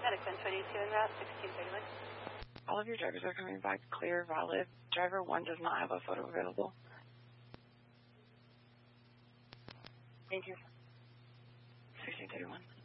Medic 122 en route, 1631. All of your drivers are coming back clear, valid. Driver 1 does not have a photo available. Thank you. 1631.